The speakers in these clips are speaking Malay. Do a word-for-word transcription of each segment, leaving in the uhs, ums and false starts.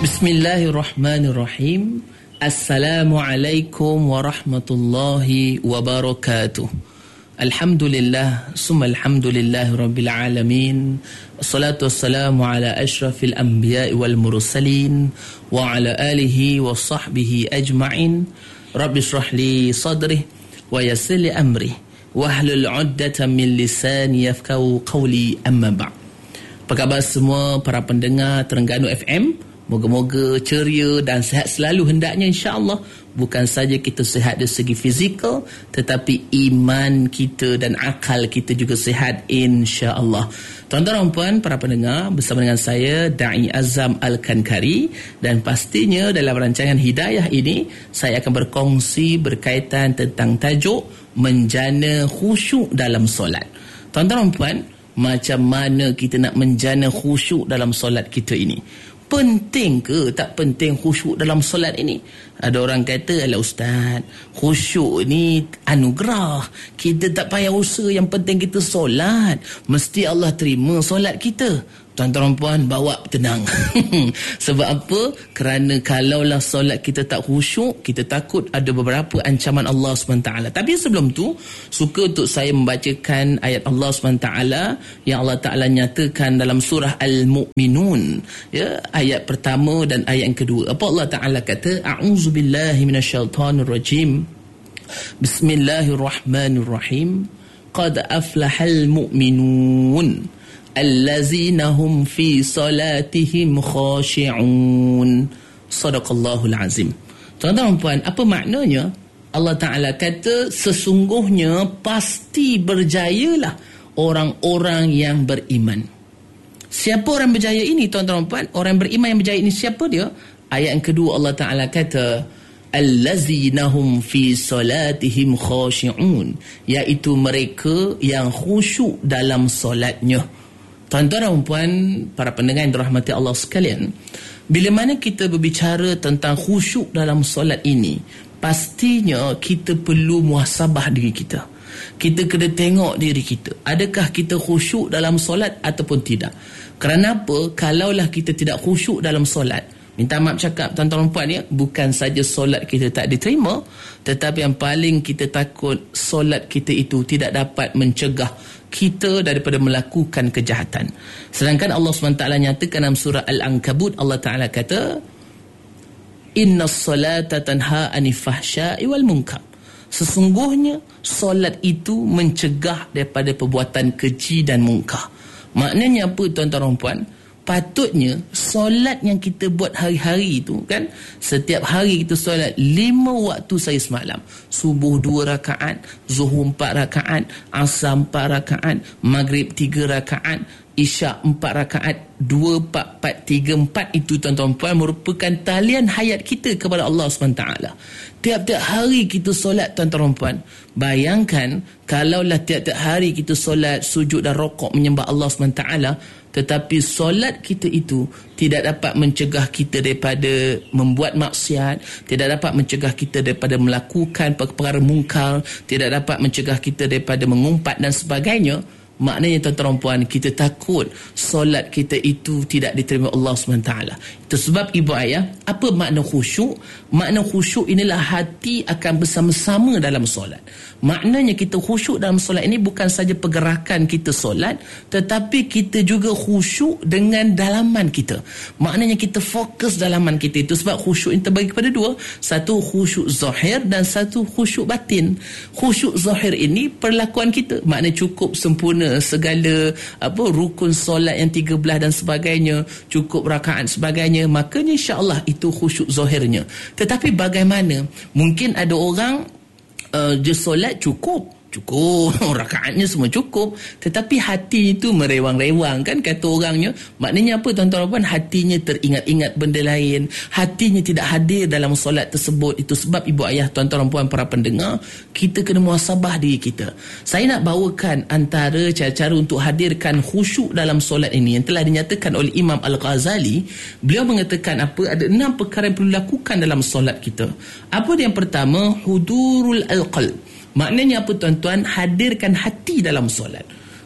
Bismillahirrahmanirrahim. Assalamualaikum warahmatullahi wabarakatuh. Alhamdulillah, summa alhamdulillah rabbil alamin. Assalatu wassalamu ala ashrafil anbiya'i wal mursalin wa ala alihi wa sahbihi ajma'in. Rabbi shrah li sadri wa yassir li amri wahlul 'uqdatam min lisani yafqahu qawli, amma ba'd. Apa khabar semua para pendengar Terengganu F M? Moga-moga ceria dan sihat selalu hendaknya, insya-Allah. Bukan saja kita sihat dari segi fizikal, tetapi iman kita dan akal kita juga sihat, insya-Allah. Tuan-tuan dan puan, para pendengar, bersama dengan saya Da'i Azam Al-Kankari, dan pastinya dalam rancangan Hidayah ini saya akan berkongsi berkaitan tentang tajuk menjana khusyuk dalam solat. Tuan-tuan dan puan, macam mana kita nak menjana khusyuk dalam solat kita ini? Penting ke tak penting khusyuk dalam solat ini? Ada orang kata, alah ustaz, khusyuk ni anugerah, kita tak payah usaha, yang penting kita solat, mesti Allah terima solat kita. Tuan-tuan puan, bawa tenang. Sebab apa? Kerana kalaulah solat kita tak khusyuk, kita takut ada beberapa ancaman Allah subhanahu wa taala. Tapi sebelum tu, suka untuk saya membacakan ayat Allah subhanahu wa taala yang Allah Ta'ala nyatakan dalam surah Al-Mu'minun, ya, ayat pertama dan ayat yang kedua. Apa Allah Ta'ala kata? A'udzubillahi minasyaitonirrajim. Bismillahirrahmanirrahim. Qad aflahal mu'minun allazina hum fi salatihim khashi'un. Sadaqallahul azim. Tuan-tuan dan puan, apa maknanya? Allah Ta'ala kata sesungguhnya pasti berjayalah orang-orang yang beriman. Siapa orang berjaya ini, tuan-tuan dan puan? Orang beriman yang berjaya ini siapa dia? Ayat yang kedua Allah Ta'ala kata allazina hum fi salatihim khashi'un, iaitu mereka yang khusyuk dalam solatnya. Tuan-tuan dan puan, para pendengar yang dirahmati Allah sekalian, bila mana kita berbicara tentang khusyuk dalam solat ini, pastinya kita perlu muhasabah diri kita. Kita kena tengok diri kita, adakah kita khusyuk dalam solat ataupun tidak. Kerana apa? Kalaulah kita tidak khusyuk dalam solat, minta maaf cakap tuan-tuan dan puan, ya, bukan saja solat kita tak diterima, tetapi yang paling kita takut, solat kita itu tidak dapat mencegah kita daripada melakukan kejahatan. Sedangkan Allah subhanahu wa taala nyatakan dalam surah Al-Ankabut, Allah Ta'ala kata innas salata tanha anil fahsya'i wal munkar. Sesungguhnya solat itu mencegah daripada perbuatan keji dan munkar. Maknanya apa, tuan-tuan dan puan? Patutnya solat yang kita buat hari-hari itu, kan, setiap hari kita solat lima waktu saya semalam. Subuh dua rakaat, zuhur empat rakaat, asar empat rakaat, maghrib tiga rakaat, isyak empat rakaat, dua, empat, empat, tiga, empat. Itu tuan-tuan puan merupakan talian hayat kita kepada Allah subhanahu wa taala. Tiap-tiap hari kita solat, tuan-tuan puan. Bayangkan kalaulah tiap-tiap hari kita solat, sujud dan rokok menyembah Allah subhanahu wa taala, tetapi solat kita itu tidak dapat mencegah kita daripada membuat maksiat, tidak dapat mencegah kita daripada melakukan perkara mungkar, tidak dapat mencegah kita daripada mengumpat dan sebagainya. Maknanya tuan-tuan puan, kita takut solat kita itu tidak diterima Allah subhanahu wa taala. Itu sebab ibu ayah, apa makna khusyuk? Makna khusyuk inilah hati akan bersama-sama dalam solat. Maknanya kita khusyuk dalam solat ini bukan saja pergerakan kita solat, tetapi kita juga khusyuk dengan dalaman kita. Maknanya kita fokus dalaman kita itu. Sebab khusyuk ini terbagi kepada dua. Satu khusyuk zahir dan satu khusyuk batin. Khusyuk zahir ini perlakuan kita, maknanya cukup sempurna segala apa rukun solat yang tiga belas dan sebagainya, cukup rakaat sebagainya, makanya insya-Allah itu khusyuk zahirnya. Tetapi bagaimana? Mungkin ada orang uh, je solat cukup cukup, rakaatnya semua cukup, tetapi hati itu merewang-rewang, kan kata orangnya. Maknanya apa, tuan-tuan puan? Hatinya teringat-ingat benda lain, hatinya tidak hadir dalam solat tersebut. Itu sebab ibu ayah, tuan-tuan puan, para pendengar, kita kena muhasabah diri kita. Saya nak bawakan antara cara-cara untuk hadirkan khusyuk dalam solat ini yang telah dinyatakan oleh Imam Al-Ghazali. Beliau mengatakan apa? Ada enam perkara yang perlu lakukan dalam solat kita. Apa yang pertama? Hudurul al-qalb. Maknanya apa, tuan-tuan? Hadirkan hati dalam solat.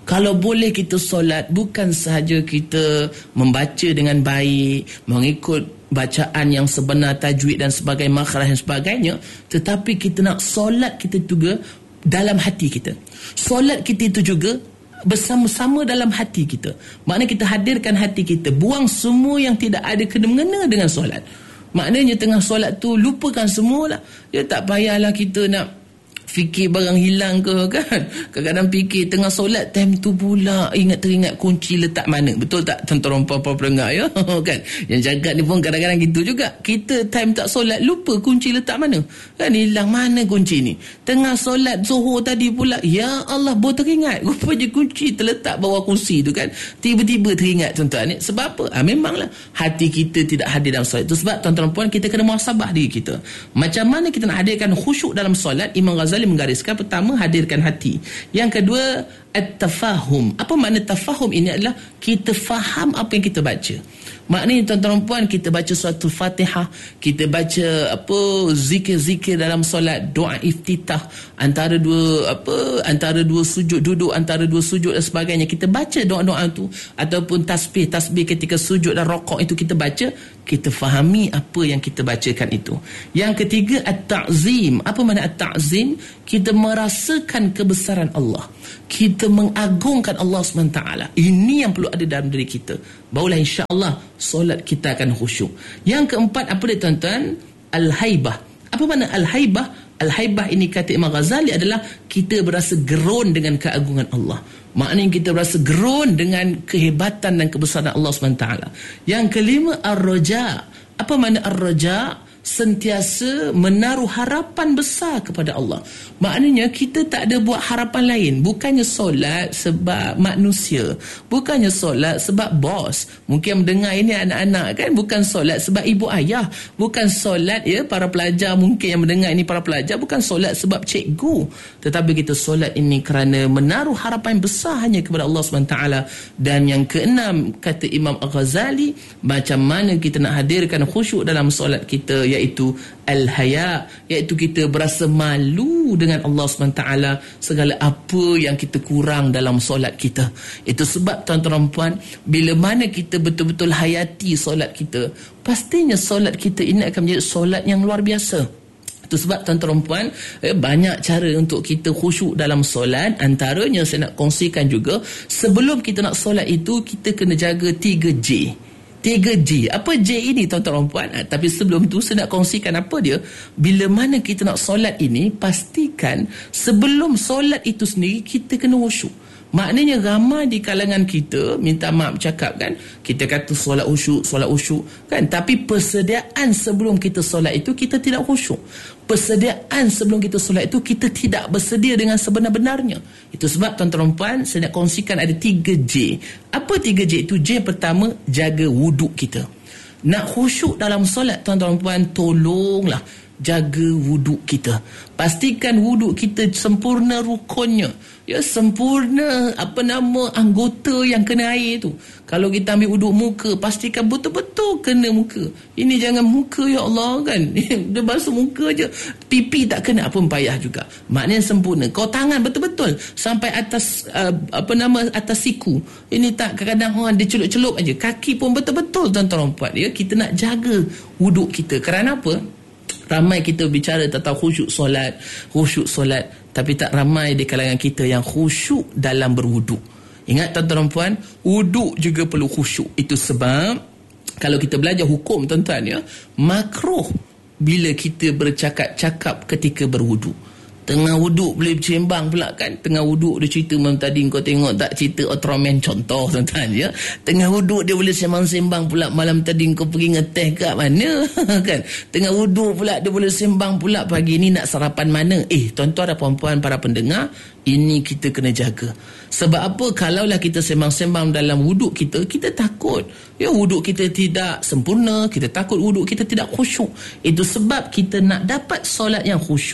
Kalau boleh kita solat, bukan sahaja kita membaca dengan baik, mengikut bacaan yang sebenar, tajwid dan sebagainya, makhraj dan sebagainya, tetapi kita nak solat kita juga dalam hati kita. Solat kita itu juga bersama-sama dalam hati kita. Maknanya kita hadirkan hati kita, buang semua yang tidak ada kena-mengena dengan solat. Maknanya tengah solat tu lupakan semualah. Ya, tak payahlah kita nak fikir barang hilang ke kan. Kadang-kadang fikir tengah solat, time tu pula ingat teringat kunci letak mana. Betul tak tuan-tuan puan-puan pendengar ya? Kan? Yang jaga ni pun kadang-kadang gitu juga. Kita time tak solat lupa kunci letak mana. Kan hilang mana kunci ni. Tengah solat Zuhur tadi pula, ya Allah baru teringat. Rupanya kunci terletak bawah kursi tu kan. Tiba-tiba teringat tuan-tuan ni. Sebab apa? Ha, memanglah hati kita tidak hadir dalam solat. Itu sebab tuan-tuan puan kita kena muhasabah diri kita. Macam mana kita nak hadirkan khusyuk dalam solat? Imam Ghazali menggariskan, pertama hadirkan hati, yang kedua at-tafahum. Apa makna tafahum ini? Adalah kita faham apa yang kita baca. Maknanya tuan-tuan puan, kita baca suratul Fatihah, kita baca apa zikir-zikir dalam solat, doa iftitah, antara dua apa antara dua sujud duduk, antara dua sujud dan sebagainya, kita baca doa-doa tu, ataupun tasbih-tasbih ketika sujud dan rokok itu kita baca, kita fahami apa yang kita bacakan itu. Yang ketiga at-ta'zim. Apa makna at-ta'zim? Kita merasakan kebesaran Allah, kita mengagungkan Allah subhanahu wa taala. Ini yang perlu ada dalam diri kita, barulah insya-Allah solat kita akan khusyuk. Yang keempat apa dia tuan-tuan? Al-haibah. Apa makna al-haibah? Al-haibah ini kata Imam Ghazali adalah kita berasa gerun dengan keagungan Allah. Maknanya kita berasa gerun dengan kehebatan dan kebesaran Allah subhanahu wa taala. Yang kelima ar-raja. Apa makna ar-raja? Sentiasa menaruh harapan besar kepada Allah. Maknanya kita tak ada buat harapan lain. Bukannya solat sebab manusia, bukannya solat sebab bos. Mungkin mendengar ini anak-anak kan, bukan solat sebab ibu ayah, bukan solat ya para pelajar, mungkin yang mendengar ini para pelajar, bukan solat sebab cikgu, tetapi kita solat ini kerana menaruh harapan besar hanya kepada Allah subhanahu wa taala. Dan yang keenam kata Imam Al-Ghazali, macam mana kita nak hadirkan khusyuk dalam solat kita, iaitu al-haya, iaitu kita berasa malu dengan Allah subhanahu wa taala segala apa yang kita kurang dalam solat kita. Itu sebab tuan-tuan puan, bila mana kita betul-betul hayati solat kita, pastinya solat kita ini akan menjadi solat yang luar biasa. Itu sebab tuan-tuan puan, eh, banyak cara untuk kita khusyuk dalam solat. Antaranya saya nak kongsikan juga, sebelum kita nak solat itu kita kena jaga tiga J. tiga J. Apa J ini tuan-tuan puan? Ha, tapi sebelum tu saya nak kongsikan apa dia. Bila mana kita nak solat ini, pastikan sebelum solat itu sendiri kita kena khusyuk. Maknanya ramai di kalangan kita, minta maaf cakap kan, kita kata solat khusyuk, solat khusyuk kan, tapi persediaan sebelum kita solat itu kita tidak khusyuk. Persediaan sebelum kita solat itu kita tidak bersedia dengan sebenar-benarnya. Itu sebab tuan-tuan puan, saya nak kongsikan ada tiga J. Apa tiga J itu? J pertama, jaga wuduk kita. Nak khusyuk dalam solat tuan-tuan puan, tolonglah jaga wuduk kita. Pastikan wuduk kita sempurna rukunnya. Ya, sempurna apa nama anggota yang kena air tu. Kalau kita ambil wuduk muka, pastikan betul-betul kena muka. Ini jangan muka ya Allah kan. Dia basuh muka je, pipi tak kena, apa payah juga. Maknanya sempurna. Kau tangan betul-betul sampai atas uh, apa nama atas siku. Ini tak, kadang-kadang orang dia celup-celup aja. Kaki pun betul-betul tuan-tuan puan. Ya, kita nak jaga wuduk kita. Kerana apa? Ramai kita bicara tentang khusyuk solat, khusyuk solat, tapi tak ramai di kalangan kita yang khusyuk dalam berwuduk. Ingat tuan-tuan puan, wuduk juga perlu khusyuk. Itu sebab kalau kita belajar hukum tuan-tuan ya, makruh bila kita bercakap-cakap ketika berwuduk. Tengah wuduk boleh bersembang pula kan. Tengah wuduk dia cerita macam tadi kau tengok tak cerita Ultraman contoh tuan-tuan ya. Tengah wuduk dia boleh sembang-sembang pula, malam tadi kau pergi ngeteh kat mana kan. Tengah wuduk pula dia boleh sembang pula, pagi ni nak sarapan mana. Eh tuan-tuan dan puan-puan para pendengar, ini kita kena jaga. Sebab apa? Kalaulah kita sembang-sembang dalam wuduk kita, kita takut ya wuduk kita tidak sempurna, kita takut wuduk kita tidak khusyuk. Itu sebab kita nak dapat solat yang khusyuk,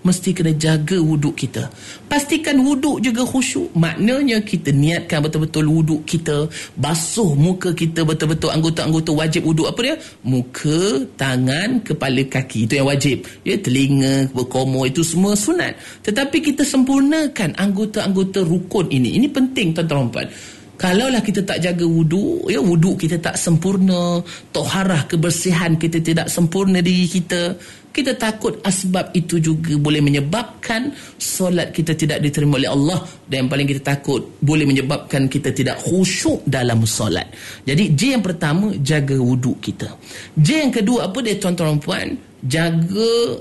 mesti kena jaga wuduk kita. Pastikan wuduk juga khusyuk. Maknanya kita niatkan betul-betul wuduk kita, basuh muka kita betul-betul, anggota-anggota wajib wuduk. Apa dia? Muka, tangan, kepala, kaki. Itu yang wajib. Ya, telinga, berkomor, itu semua sunat. Tetapi kita sempurnakan anggota-anggota rukun ini. Ini penting tuan-tuan dan puan. Kalaulah kita tak jaga wuduk, ya, wuduk kita tak sempurna, toharah kebersihan kita tidak sempurna diri kita, kita takut asbab itu juga boleh menyebabkan solat kita tidak diterima oleh Allah, dan yang paling kita takut boleh menyebabkan kita tidak khusyuk dalam solat. Jadi J yang pertama, jaga wuduk kita. J yang kedua apa dia tuan-tuan dan puan? Jaga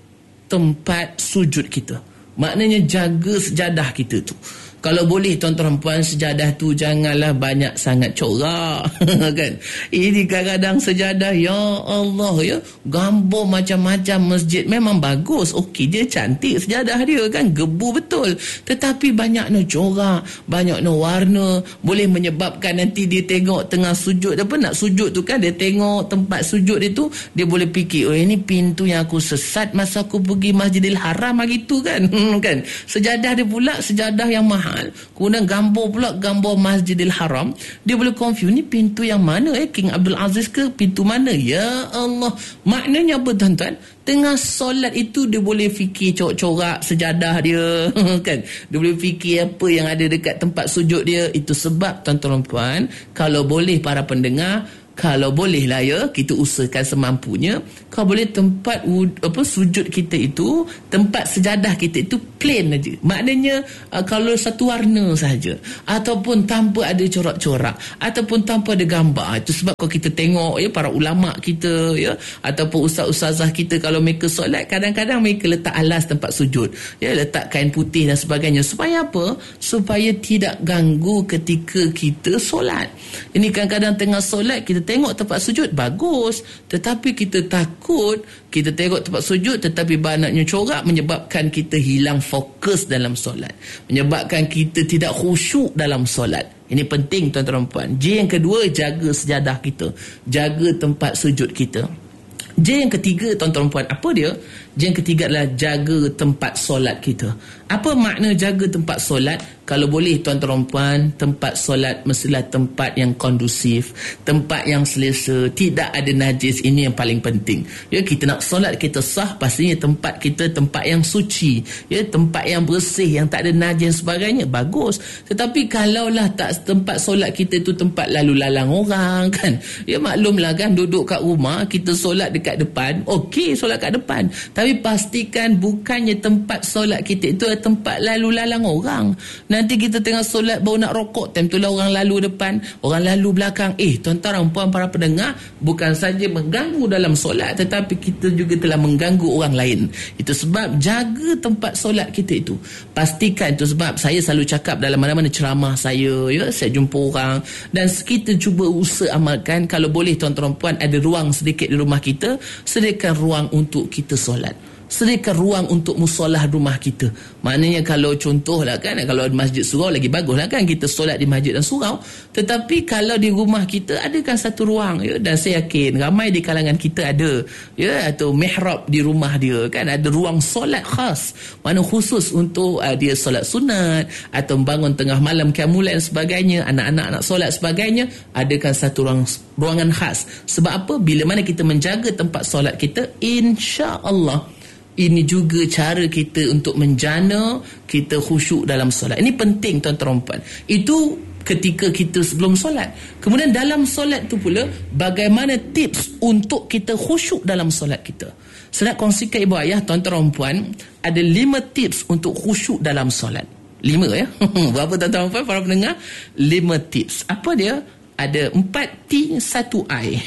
tempat sujud kita. Maknanya jaga sejadah kita tu. Kalau boleh tuan-tuan puan, sejadah tu janganlah banyak sangat corak kan. Ini kadang-kadang sejadah, ya Allah ya, gambar macam-macam masjid memang bagus, okey, dia cantik sejadah dia kan, gebu betul, tetapi banyak no corak, banyak no warna, boleh menyebabkan nanti dia tengok tengah sujud, apa nak sujud tu kan, dia tengok tempat sujud itu, dia boleh fikir, oh ini pintu yang aku sesat masa aku pergi Masjidil Haram hari tu kan. Kan sejadah dia pula sejadah yang mahal, kemudian gambar pula gambar Masjidil Haram, dia boleh confuse, ni pintu yang mana eh, King Abdul Aziz ke pintu mana? Ya Allah, maknanya apa tuan-tuan? Tengah solat itu dia boleh fikir corak-corak sejadah dia kan, dia boleh fikir apa yang ada dekat tempat sujud dia. Itu sebab tuan-tuan dan puan, kalau boleh para pendengar, kalau boleh lah ya, kita usahakan semampunya, kalau boleh tempat apa sujud kita itu, tempat sejadah kita itu plain aja. Maknanya uh, kalau satu warna saja, ataupun tanpa ada corak-corak, ataupun tanpa ada gambar. Itu sebab kalau kita tengok ya, para ulama kita ya, ataupun ustaz-ustazah kita kalau mereka solat, kadang-kadang mereka letak alas tempat sujud, ya, letak kain putih dan sebagainya. Supaya apa? Supaya tidak ganggu ketika kita solat. Ini kadang-kadang tengah solat kita tengok tempat sujud bagus, tetapi kita takut kita tengok tempat sujud tetapi banyaknya corak, menyebabkan kita hilang fokus dalam solat, menyebabkan kita tidak khusyuk dalam solat. Ini penting tuan-tuan dan puan. J yang kedua, jaga sejadah kita, jaga tempat sujud kita. J yang ketiga tuan-tuan dan puan, apa dia? J yang ketiga adalah jaga tempat solat kita. Apa makna jaga tempat solat? Kalau boleh tuan-tuan dan puan, tempat solat mestilah tempat yang kondusif, tempat yang selesa, tidak ada najis. Ini yang paling penting. Ya, kita nak solat kita sah, pastinya tempat kita tempat yang suci, ya, tempat yang bersih, yang tak ada najis sebagainya, bagus. Tetapi kalaulah tak, tempat solat kita itu tempat lalu lalang orang kan, ya maklumlah kan, duduk kat rumah kita solat dekat depan, okey solat kat depan, tapi pastikan bukannya tempat solat kita itu tempat lalu lalang orang. Nanti kita tengah solat baru nak rokok, time tu lah orang lalu depan, orang lalu belakang. Eh tuan-tuan dan puan para pendengar, bukan saja mengganggu dalam solat, tetapi kita juga telah mengganggu orang lain. Itu sebab jaga tempat solat kita itu. Pastikan, itu sebab saya selalu cakap dalam mana-mana ceramah saya, ya, saya jumpa orang, dan kita cuba usaha amalkan. Kalau boleh tuan-tuan dan puan, ada ruang sedikit di rumah kita, sediakan ruang untuk kita solat, sediakan ruang untuk musolah rumah kita. Maknanya kalau contoh lah kan, kalau masjid surau lagi bagus lah kan, kita solat di masjid dan surau. Tetapi kalau di rumah kita adakan satu ruang, ya, dan saya yakin ramai di kalangan kita ada, ya, atau mihrab di rumah dia kan, ada ruang solat khas, mana khusus untuk uh, dia solat sunat, atau bangun tengah malam qiyamul lail sebagainya, anak-anak nak solat sebagainya, adakan satu ruang, ruangan khas. Sebab apa? Bila mana kita menjaga tempat solat kita, insya-Allah ini juga cara kita untuk menjana kita khusyuk dalam solat. Ini penting tuan-tuan dan puan. Itu ketika kita sebelum solat. Kemudian dalam solat tu pula, bagaimana tips untuk kita khusyuk dalam solat kita. Saya nak kongsikan ibu ayah, tuan-tuan dan puan, ada lima tips untuk khusyuk dalam solat. Lima ya. Berapa tuan-tuan dan puan para pendengar? Lima tips. Apa dia? Ada empat T satu I.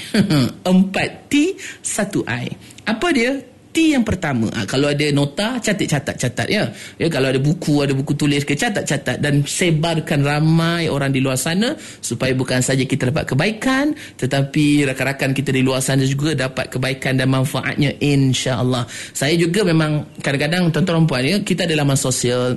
Empat T satu I. Apa dia? T yang pertama, ha, kalau ada nota, catat-catat-catat ya. Ya, kalau ada buku, ada buku tulis ke, catat-catat dan sebarkan ramai orang di luar sana, supaya bukan saja kita dapat kebaikan, tetapi rakan-rakan kita di luar sana juga dapat kebaikan dan manfaatnya, insya-Allah. Saya juga memang kadang-kadang tuan-tuan dan puan ya, kita ada laman sosial,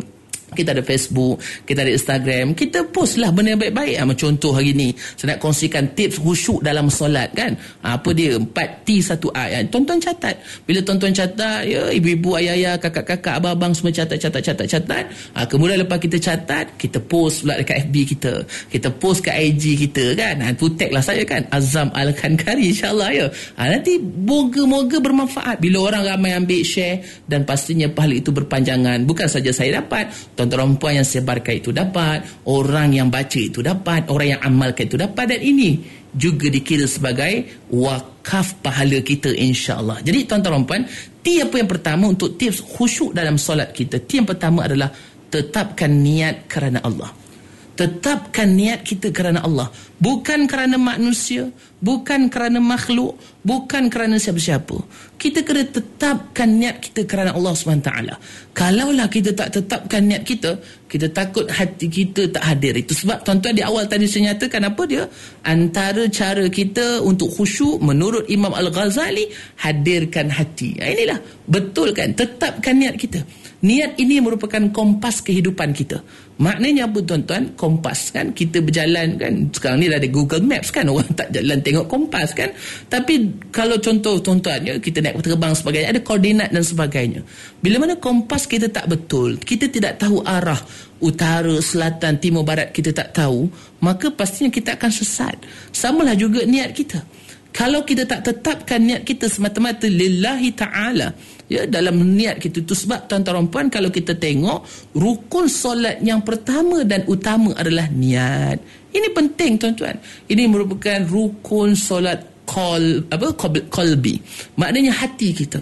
Kita ada Facebook, kita ada Instagram, kita post lah benda yang baik-baik. Ha, macam contoh hari ni, saya nak kongsikan tips khusyuk dalam solat kan. Ha, apa dia? empat T satu A. Ya. Tuan-tuan catat. Bila tuan-tuan catat, ya, ibu-ibu, ayah-ayah, kakak-kakak, abang-abang semua catat, catat, catat, catat. Ha, kemudian lepas kita catat, kita post pula dekat F B kita. Kita post kat I G kita kan. Ha, tu tag lah saya kan. Azam Al-Khankari, insyaAllah ya. Ha, nanti moga-moga bermanfaat. Bila orang ramai ambil share, dan pastinya pahala itu berpanjangan. Bukan saja saya dapat, tuan-tuan perempuan yang sebarkan itu dapat, orang yang baca itu dapat, orang yang amalkan itu dapat, dan ini juga dikira sebagai wakaf pahala kita, insya-Allah. Jadi tuan-tuan perempuan, T apa yang pertama untuk tips khusyuk dalam solat kita? T yang pertama adalah tetapkan niat kerana Allah. Tetapkan niat kita kerana Allah, bukan kerana manusia, bukan kerana makhluk, bukan kerana siapa-siapa. Kita kena tetapkan niat kita kerana Allah subhanahu wa taala. Kalaulah kita tak tetapkan niat kita, kita takut hati kita tak hadir. Itu sebab tuan-tuan di awal tadi saya nyatakan apa dia? Antara cara kita untuk khusyuk menurut Imam Al-Ghazali, hadirkan hati. Inilah betul kan, tetapkan niat kita. Niat ini merupakan kompas kehidupan kita. Maknanya apa tuan-tuan? Kompas kan, kita berjalan kan, sekarang ni dah ada Google Maps kan, orang tak jalan tengok kompas kan. Tapi kalau contoh tuan-tuan ya, kita naik terbang sebagainya, ada koordinat dan sebagainya. Bila mana kompas kita tak betul, kita tidak tahu arah utara, selatan, timur, barat, kita tak tahu, maka pastinya kita akan sesat. Samalah juga niat kita. Kalau kita tak tetapkan niat kita semata-mata lillahi ta'ala, ya, dalam niat kita itu. Sebab tuan-tuan puan, kalau kita tengok rukun solat yang pertama dan utama adalah niat. Ini penting tuan-tuan. Ini merupakan rukun solat qal, apa qalbi. Maknanya hati kita.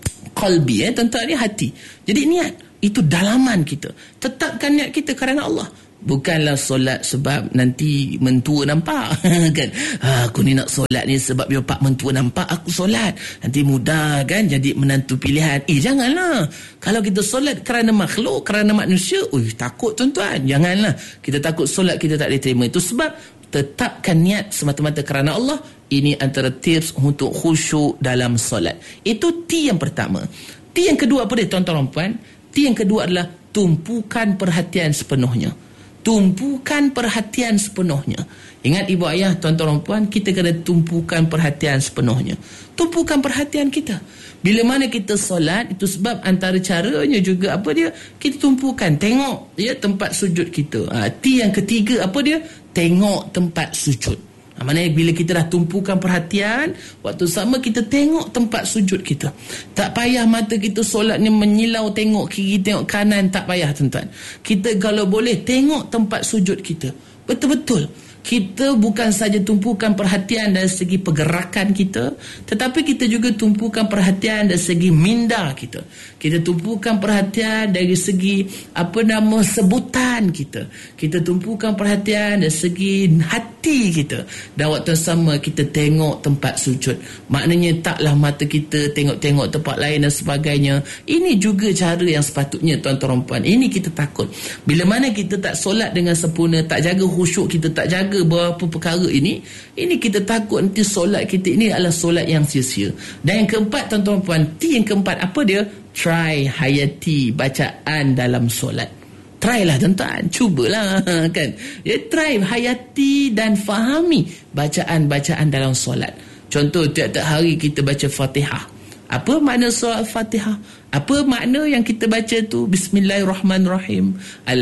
Qalbi eh tuan-tuan, ni hati. Jadi niat itu dalaman kita. Tetapkan niat kita kerana Allah. Bukanlah solat sebab nanti mentua nampak kan. Ha, aku ni nak solat ni sebab biar pak mentua nampak aku solat, nanti mudah kan jadi menantu pilihan. Eh janganlah. Kalau kita solat kerana makhluk, kerana manusia, ui takut tuan-tuan. Janganlah. Kita takut solat kita tak diterima. Itu sebab tetapkan niat semata-mata kerana Allah. Ini antara tips untuk khusyuk dalam solat. Itu T yang pertama. T yang kedua apa dia tuan-tuan puan? T yang kedua adalah tumpukan perhatian sepenuhnya. Tumpukan perhatian sepenuhnya. Ingat ibu ayah, tuan-tuan puan, kita kena tumpukan perhatian sepenuhnya. Tumpukan perhatian kita. Bila mana kita solat, itu sebab antara caranya juga apa dia? Kita tumpukan, tengok ya tempat sujud kita. Ha, T yang ketiga apa dia? Tengok tempat sujud. Ha, maknanya bila kita dah tumpukan perhatian, waktu sama kita tengok tempat sujud kita. Tak payah mata kita solat ni menyilau tengok kiri tengok kanan, tak payah tuan-tuan. Kita kalau boleh tengok tempat sujud kita. Betul-betul. Kita bukan saja tumpukan perhatian dari segi pergerakan kita, tetapi kita juga tumpukan perhatian dari segi minda kita. Kita tumpukan perhatian dari segi apa nama sebutan kita. Kita tumpukan perhatian dari segi hati kita. Dan waktu sama kita tengok tempat sujud. Maknanya taklah mata kita tengok-tengok tempat lain dan sebagainya. Ini juga cara yang sepatutnya tuan-tuan puan. Ini kita takut. Bila mana kita tak solat dengan sempurna, tak jaga khusyuk kita, tak jaga beberapa perkara ini, ini kita takut nanti solat kita ini adalah solat yang sia-sia. Dan yang keempat tuan-tuan puan, T yang keempat apa dia? Try hayati bacaan dalam solat. Try lah tuan-tuan, cubalah kan. Ya, try hayati dan fahami bacaan-bacaan dalam solat. Contoh, tiap-tiap hari kita baca Fatihah. Apa makna surah Al-Fatihah? Apa makna yang kita baca tu? Bismillahirrahmanirrahim.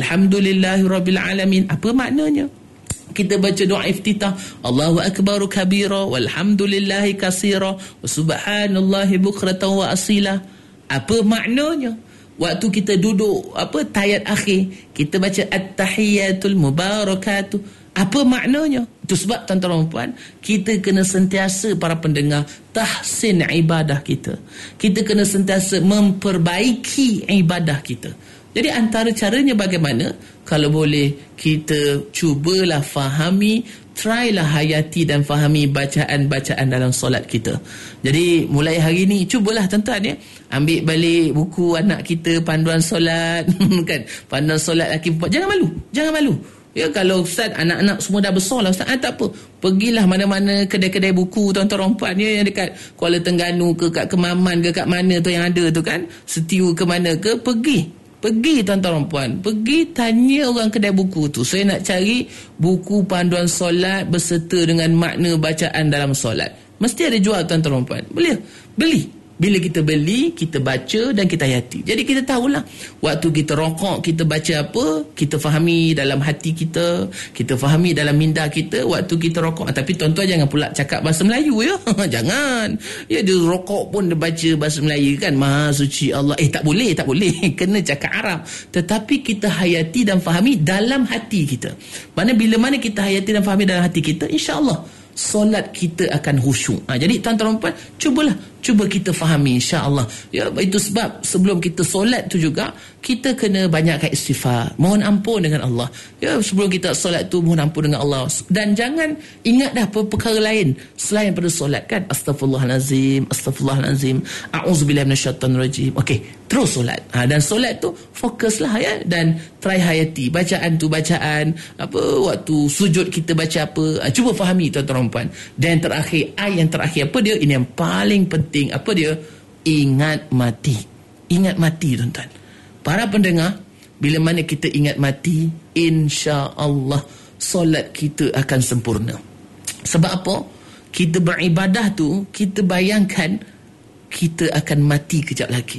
Alhamdulillahirrabbilalamin. Apa maknanya? Kita baca doa iftitah, Allahu akbaru kabira walhamdulillahi kasira wa subhanallahi bukratan wa asila. Apa maknanya? Waktu kita duduk apa tahiyat akhir, kita baca at-tahiyatul mubarakatuh. Apa maknanya? Itu sebab tuan-tuan dan puan, kita kena sentiasa para pendengar tahsin ibadah kita. Kita kena sentiasa memperbaiki ibadah kita. Jadi antara caranya bagaimana? Kalau boleh kita cubalah fahami, trylah hayati dan fahami bacaan-bacaan dalam solat kita. Jadi mulai hari ni cubalah tuan-tuan ya, ambil balik buku anak kita panduan solat kan, panduan solat laki perempuan. Jangan malu, jangan malu. Ya, kalau ustaz anak-anak semua dah besar lah ustaz, ah, tak apa. Pergilah mana-mana kedai-kedai buku tuan-tuan perempuan ya, yang dekat Kuala Terengganu ke, kat Kemaman ke, kat mana tu yang ada tu kan, Setiu ke mana ke, pergi. Pergi tuan-tuan dan puan, pergi tanya orang kedai buku tu, saya nak cari buku panduan solat berserta dengan makna bacaan dalam solat. Mesti ada jual tuan-tuan dan puan. Boleh beli. Bila kita beli, kita baca dan kita hayati. Jadi kita tahulah, waktu kita rokok, kita baca apa, kita fahami dalam hati kita, kita fahami dalam minda kita waktu kita rokok. Tapi tuan-tuan jangan pula cakap bahasa Melayu ya. Jangan. Ya, dia rokok pun dia baca bahasa Melayu kan. Maha suci Allah. Eh tak boleh, tak boleh. Kena cakap Arab. Tetapi kita hayati dan fahami dalam hati kita. Mana bila mana kita hayati dan fahami dalam hati kita, insya-Allah solat kita akan khusyuk. Ha, jadi tuan-tuan dan puan, cubalah, cuba kita fahami insya-Allah. Ya, itu sebab sebelum kita solat tu juga kita kena banyakkan istighfar, mohon ampun dengan Allah. Ya, sebelum kita solat tu mohon ampun dengan Allah. Dan jangan ingat dah perkara lain selain pada solat kan. Astaghfirullahalazim, astaghfirullahalazim, a'udzubillahi minasyaitanirrajim. Okey, terus solat. Ha, dan solat tu fokuslah ya, dan try hayati bacaan tu, bacaan apa, waktu sujud kita baca apa. Ha, cuba fahami tuan-tuan dan puan. Dan terakhir, ayat yang terakhir apa dia? Ini yang paling penting. Apa dia? Ingat mati. Ingat mati tuan-tuan. Para pendengar, bila mana kita ingat mati, insya-Allah solat kita akan sempurna. Sebab apa? Kita beribadah tu, kita bayangkan kita akan mati kejap lagi.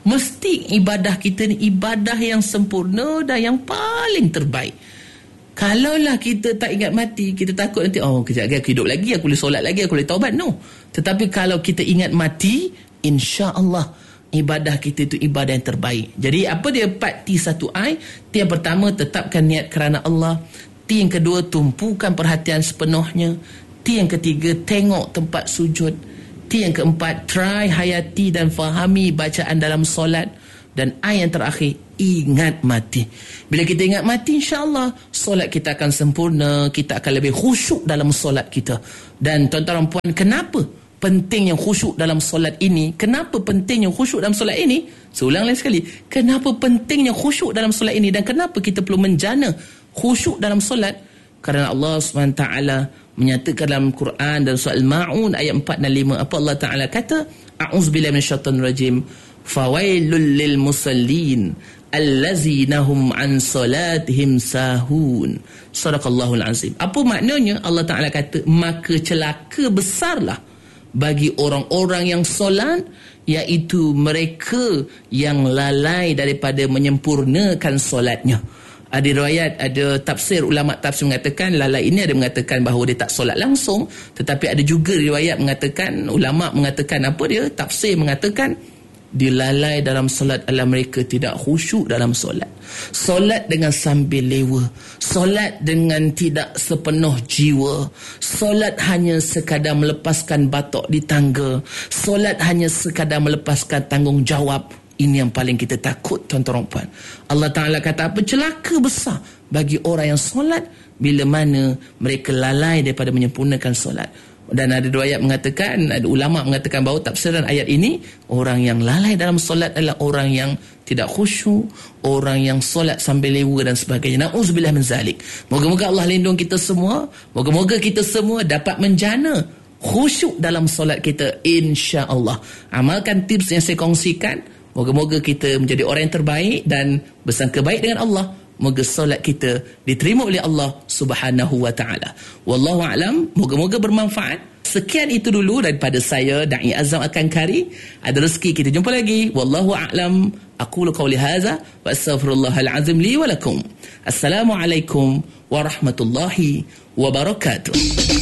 Mesti ibadah kita ni ibadah yang sempurna dan yang paling terbaik. Kalaulah kita tak ingat mati, kita takut nanti, oh kejap lagi aku hidup lagi, aku boleh solat lagi, aku boleh taubat. No. Tetapi kalau kita ingat mati, insya-Allah ibadah kita itu ibadah yang terbaik. Jadi apa dia empat T satu I? T yang pertama, tetapkan niat kerana Allah. T yang kedua, tumpukan perhatian sepenuhnya. T yang ketiga, tengok tempat sujud. T yang keempat, try hayati dan fahami bacaan dalam solat. Dan I yang terakhir, ingat mati. Bila kita ingat mati, insya-Allah solat kita akan sempurna, kita akan lebih khusyuk dalam solat kita. Dan tuan-tuan dan puan, kenapa pentingnya khusyuk dalam solat ini? Kenapa pentingnya khusyuk dalam solat ini? Seulang lagi sekali, kenapa pentingnya khusyuk dalam solat ini dan kenapa kita perlu menjana khusyuk dalam solat? Kerana Allah subhanahu wa taala menyatakan dalam Quran dan surah Al-Ma'un ayat empat dan lima, apa Allah Taala kata? A'udzubillahi minasyaitonirrajim. Fawailul lil musallin allazina hum an salatihim sahun. Sadaqallahul azim. Apa maknanya? Allah Taala kata, maka celaka besarlah bagi orang-orang yang solat, iaitu mereka yang lalai daripada menyempurnakan solatnya. Ada riwayat, ada tafsir, ulama tafsir mengatakan lalai ini ada mengatakan bahawa dia tak solat langsung, tetapi ada juga riwayat mengatakan, ulama mengatakan apa dia, tafsir mengatakan dia lalai dalam solat adalah mereka tidak khusyuk dalam solat. Solat dengan sambil lewa, solat dengan tidak sepenuh jiwa, solat hanya sekadar melepaskan batok di tangga, solat hanya sekadar melepaskan tanggungjawab. Ini yang paling kita takut tuan-tuan dan puan. Allah Ta'ala kata apa? Celaka besar bagi orang yang solat bila mana mereka lalai daripada menyempurnakan solat. Dan ada riwayat mengatakan, ada ulama mengatakan bahawa tafsiran ayat ini, orang yang lalai dalam solat adalah orang yang tidak khusyuk, orang yang solat sambil lewa dan sebagainya. Na'udzubillah min zalik. Moga-moga Allah lindung kita semua. Moga-moga kita semua dapat menjana khusyuk dalam solat kita, insya-Allah. Amalkan tips yang saya kongsikan. Moga-moga kita menjadi orang yang terbaik dan bersangka baik dengan Allah. Moga solat kita diterima oleh Allah Subhanahu wa taala. Wallahu a'lam. Moga-moga bermanfaat. Sekian itu dulu daripada saya, Da'i Azam Akan Kari. Ada rezeki kita jumpa lagi. Wallahu a'lam. Aqulu qawli hadza wa astaghfirullahal azim li wa lakum. Assalamualaikum warahmatullahi wabarakatuh.